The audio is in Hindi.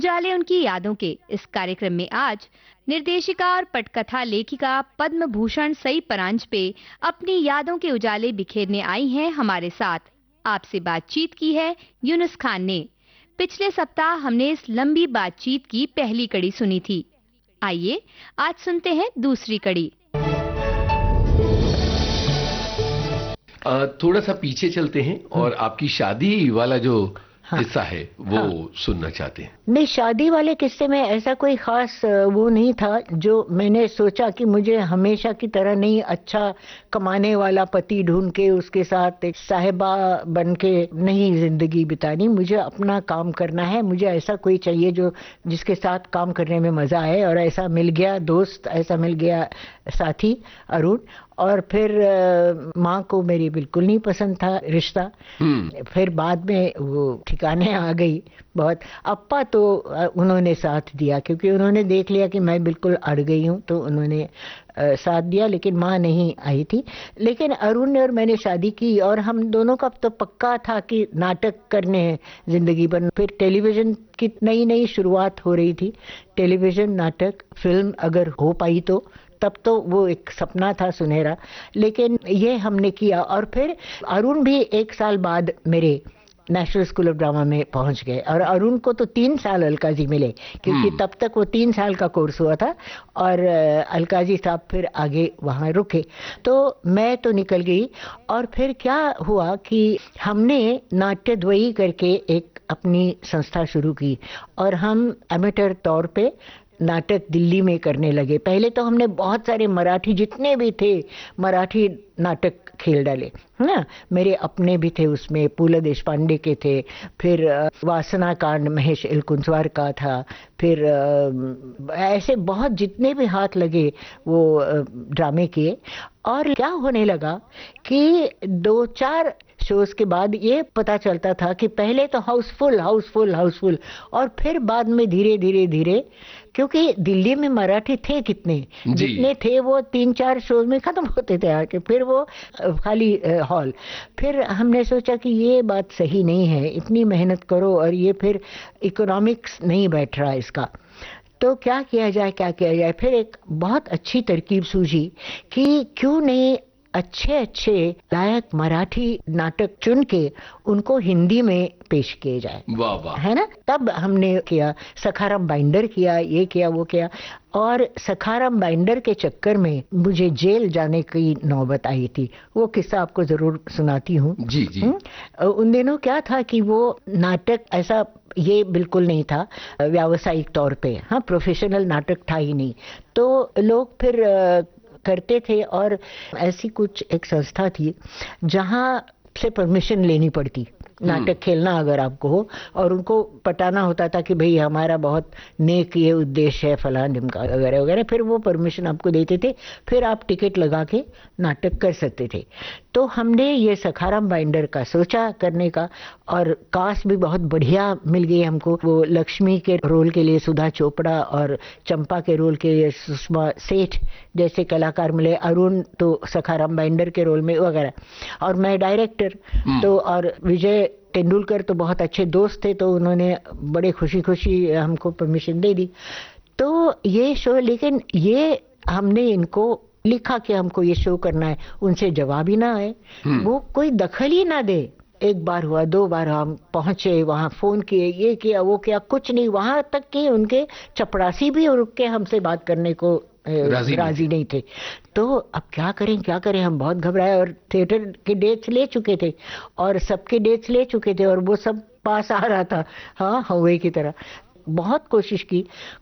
उजाले उनकी यादों के इस कार्यक्रम में आज निर्देशिका और पटकथा लेखिका पद्म भूषण सई परांजपे अपनी यादों के उजाले बिखेरने आई हैं हमारे साथ। आपसे बातचीत की है यूनुस खान ने। पिछले सप्ताह हमने इस लंबी बातचीत की पहली कड़ी सुनी थी। आइए आज सुनते हैं दूसरी कड़ी। थोड़ा सा पीछे चलते हैं और आपकी शादी वाला जो हिस्सा है वो सुनना चाहते हैं। नहीं, शादी वाले किस्से में ऐसा कोई खास वो नहीं था जो मैंने सोचा कि मुझे हमेशा की तरह नहीं अच्छा कमाने वाला पति ढूंढ के उसके साथ एक साहिबा बन के नहीं जिंदगी बितानी। मुझे अपना काम करना है, मुझे ऐसा कोई चाहिए जो जिसके साथ काम करने में मजा आए। और ऐसा मिल गया दोस्त, ऐसा मिल गया साथी अरुण। और फिर माँ को मेरी बिल्कुल नहीं पसंद था रिश्ता। फिर बाद में वो ठिकाने आ गई बहुत। अप्पा तो उन्होंने साथ दिया क्योंकि उन्होंने देख लिया कि मैं बिल्कुल अड़ गई हूँ, तो उन्होंने साथ दिया, लेकिन माँ नहीं आई थी। लेकिन अरुण ने और मैंने शादी की और हम दोनों का तो पक्का था कि नाटक करने हैं जिंदगी भर। फिर टेलीविजन की नई नई शुरुआत हो रही थी। टेलीविजन, नाटक, फिल्म अगर हो पाई तो तब तो वो एक सपना था सुनहरा। लेकिन ये हमने किया। और फिर अरुण भी एक साल बाद मेरे नेशनल स्कूल ऑफ ड्रामा में पहुंच गए। और अरुण को तो 3 साल अलकाजी मिले क्योंकि तब तक वो 3 साल का कोर्स हुआ था और अलकाजी साहब फिर आगे वहां रुके। तो मैं तो निकल गई। और फिर क्या हुआ कि हमने नाट्यद्वयी करके एक अपनी संस्था शुरू की और हम एमेटर तौर पे नाटक दिल्ली में करने लगे। पहले तो हमने बहुत सारे मराठी जितने भी थे मराठी नाटक खेल डाले ना। मेरे अपने भी थे उसमें, पूला देशपांडे के थे, फिर वासना कांड महेश एलकुंचवार का था, फिर ऐसे बहुत जितने भी हाथ लगे वो ड्रामे किए। और क्या होने लगा कि 2-4 शोज के बाद ये पता चलता था कि पहले तो हाउसफुल और फिर बाद में धीरे धीरे क्योंकि दिल्ली में मराठी थे कितने, जितने थे वो 3-4 शोज में खत्म होते थे आके, फिर वो खाली हॉल। फिर हमने सोचा कि ये बात सही नहीं है, इतनी मेहनत करो और ये फिर इकोनॉमिक्स नहीं बैठ रहा इसका, तो क्या किया जाए। फिर एक बहुत अच्छी तरकीब सूझी कि क्यों नहीं अच्छे लायक मराठी नाटक चुन के उनको हिंदी में पेश किए जाए। वाह वाह, है ना। तब हमने किया, सखाराम बाइंडर किया, ये किया वो किया। और सखाराम बाइंडर के चक्कर में मुझे जेल जाने की नौबत आई थी। वो किस्सा आपको जरूर सुनाती हूँ। जी जी। उन दिनों क्या था कि वो नाटक ऐसा ये बिल्कुल नहीं था व्यावसायिक तौर पे, हाँ, प्रोफेशनल नाटक था ही नहीं। तो लोग फिर करते थे और ऐसी कुछ एक संस्था थी जहां से परमिशन लेनी पड़ती नाटक खेलना अगर आपको हो, और उनको पटाना होता था कि भाई हमारा बहुत नेक ये उद्देश्य है फलां ढिमका वगैरह वगैरह। फिर वो परमिशन आपको देते थे, फिर आप टिकट लगा के नाटक कर सकते थे। तो हमने ये सखाराम बाइंडर का सोचा करने का, और कास्ट भी बहुत बढ़िया मिल गई हमको। वो लक्ष्मी के रोल के लिए सुधा चोपड़ा और चंपा के रोल के लिए सुषमा सेठ जैसे कलाकार मिले, अरुण तो सखाराम बाइंडर के रोल में वगैरह, और मैं डायरेक्टर। तो और विजय तेंदुलकर तो बहुत अच्छे दोस्त थे, तो उन्होंने बड़े खुशी हमको परमिशन दे दी। तो ये शो, लेकिन ये हमने इनको लिखा कि हमको ये शो करना है, उनसे जवाब ही ना आए, वो कोई दखल ही ना दे। 1 बार हुआ, 2 बार हम पहुंचे वहां, फोन किए, ये किया वो किया, कुछ नहीं। वहां तक कि उनके चपरासी भी रुक के हमसे बात करने को राजी नहीं थे। तो अब क्या करें, हम बहुत घबराए। और थिएटर के डेट्स ले चुके थे और सबके डेट्स ले चुके थे और वो सब पास आ रहा था, हाँ, हवा की तरह। बहुत कोशिश की,